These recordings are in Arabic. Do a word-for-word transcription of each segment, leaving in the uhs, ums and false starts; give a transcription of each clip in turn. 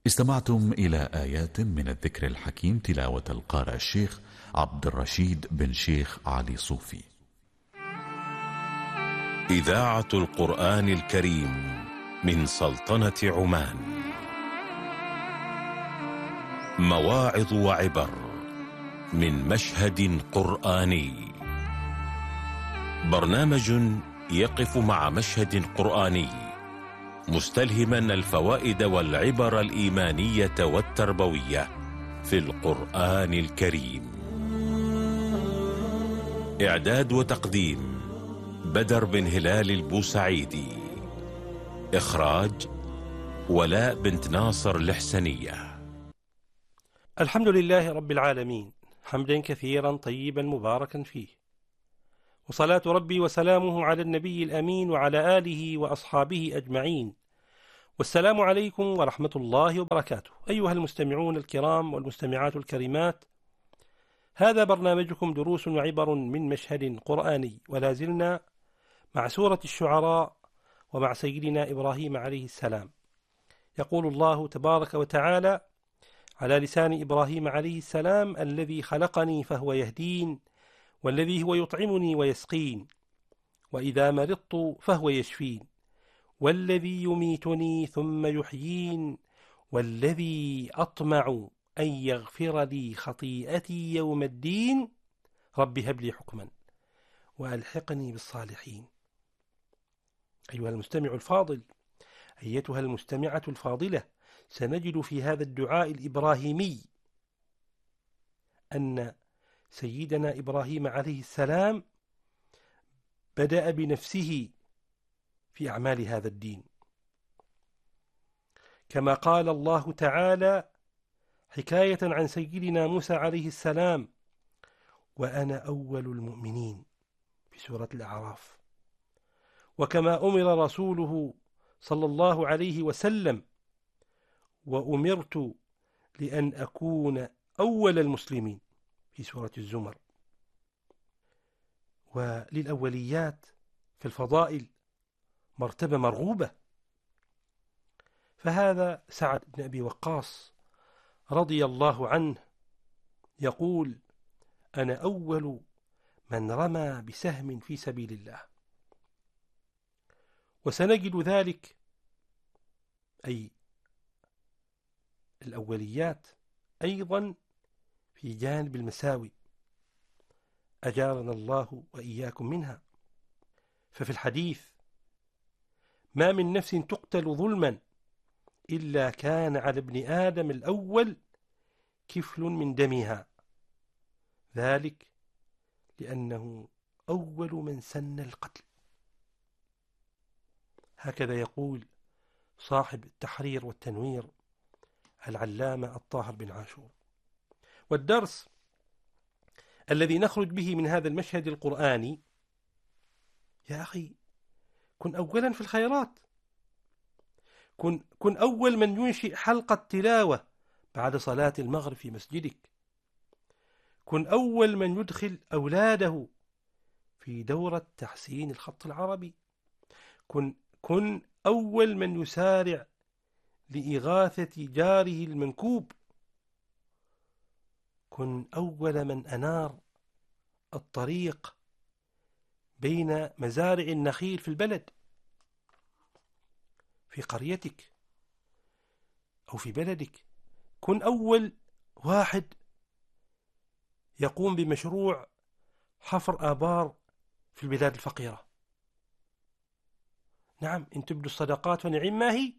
استمعتم إلى آيات من الذكر الحكيم تلاوة القارئ الشيخ عبد الرشيد بن شيخ علي صوفي. إذاعة القرآن الكريم من سلطنة عمان. مواعظ وعبر من مشهد قرآني. برنامج يقف مع مشهد قرآني مستلهما الفوائد والعبر الإيمانية والتربوية في القرآن الكريم. إعداد وتقديم بدر بن هلال البوسعيدي. إخراج ولاء بنت ناصر الحسنية. الحمد لله رب العالمين، حمدا كثيرا طيبا مباركا فيه، وصلاة ربي وسلامه على النبي الأمين وعلى آله وأصحابه أجمعين. والسلام عليكم ورحمة الله وبركاته. أيها المستمعون الكرام والمستمعات الكريمات، هذا برنامجكم دروس وعبر من مشهد قرآني، ولا زلنا مع سورة الشعراء ومع سيدنا إبراهيم عليه السلام. يقول الله تبارك وتعالى على لسان إبراهيم عليه السلام: الذي خلقني فهو يهدين، والذي هو يطعمني ويسقين، وإذا مرضت فهو يشفين، والذي يميتني ثم يحيين، والذي أطمع أن يغفر لي خطيئتي يوم الدين، رب هب لي حكما وألحقني بالصالحين. أيها المستمع الفاضل، أيتها المستمعة الفاضلة، سنجد في هذا الدعاء الإبراهيمي أن سيدنا إبراهيم عليه السلام بدأ بنفسه في أعمال هذا الدين، كما قال الله تعالى حكاية عن سيدنا موسى عليه السلام: وأنا أول المؤمنين، في سورة الأعراف. وكما أمر رسوله صلى الله عليه وسلم: وأمرت لأن أكون أول المسلمين، في سورة الزمر. وللأوليات في الفضائل مرتبة مرغوبة، فهذا سعد بن أبي وقاص رضي الله عنه يقول: أنا أول من رمى بسهم في سبيل الله. وسنجد ذلك، أي الأوليات، أيضا في جانب المساوي، أجارنا الله وإياكم منها. ففي الحديث: ما من نفس تقتل ظلما إلا كان على ابن آدم الأول كفل من دمها، ذلك لأنه أول من سن القتل. هكذا يقول صاحب التحرير والتنوير العلامة الطاهر بن عاشور. والدرس الذي نخرج به من هذا المشهد القرآني: يا أخي، كن أولا في الخيرات، كن, كن أول من ينشئ حلقة تلاوة بعد صلاة المغرب في مسجدك، كن أول من يدخل أولاده في دورة تحسين الخط العربي، كن, كن أول من يسارع لإغاثة جاره المنكوب، كن أول من أنار الطريق بين مزارع النخيل في البلد، في قريتك أو في بلدك. كن أول واحد يقوم بمشروع حفر آبار في البلاد الفقيرة. نعم، إن تبدوا الصدقات فنعم ما هي.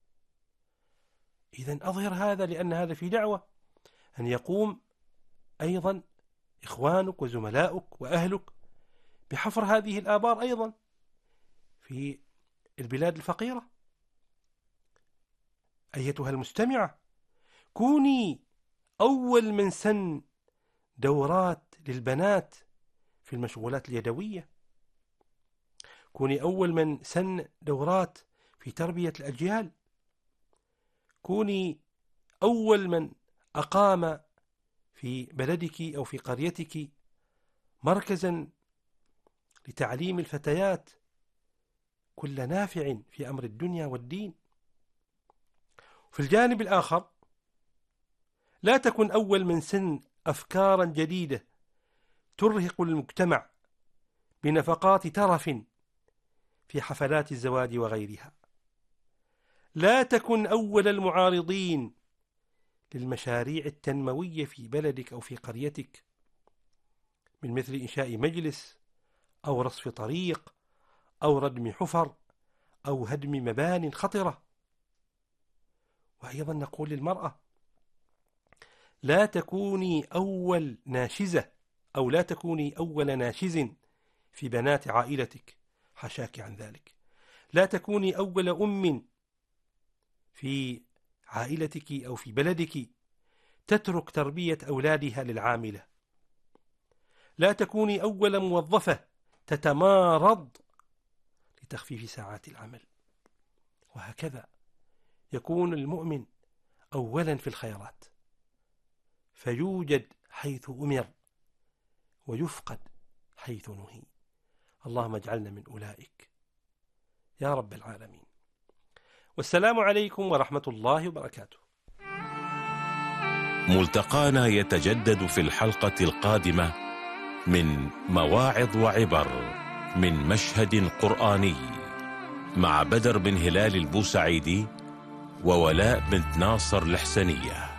إذن أظهر هذا، لأن هذا في دعوة أن يقوم أيضا إخوانك وزملاؤك وأهلك بحفر هذه الآبار أيضا في البلاد الفقيرة. أيتها المستمعة، كوني أول من سن دورات للبنات في المشغولات اليدوية، كوني أول من سن دورات في تربية الأجيال، كوني أول من أقام في بلدك أو في قريتك مركزا لتعليم الفتيات كل نافع في أمر الدنيا والدين. في الجانب الآخر لا تكن أول من سن أفكارا جديدة ترهق المجتمع بنفقات ترف في حفلات الزواج وغيرها. لا تكن أول المعارضين للمشاريع التنموية في بلدك أو في قريتك، من مثل إنشاء مجلس أو رصف طريق أو ردم حفر أو هدم مبان خطرة. وأيضا نقول للمرأة: لا تكوني أول ناشزة أو لا تكوني أول ناشز في بنات عائلتك، حاشاك عن ذلك. لا تكوني أول أم في عائلتك أو في بلدك تترك تربية أولادها للعاملة. لا تكوني أول موظفة تتمارض لتخفيف ساعات العمل. وهكذا يكون المؤمن أولا في الخيرات، فيوجد حيث أمر ويفقد حيث نهي. اللهم اجعلنا من أولئك يا رب العالمين. والسلام عليكم ورحمة الله وبركاته. ملتقانا يتجدد في الحلقة القادمة من مواعظ وعبر من مشهد قرآني مع بدر بن هلال البوسعيدي وولاء بنت ناصر الحسنية.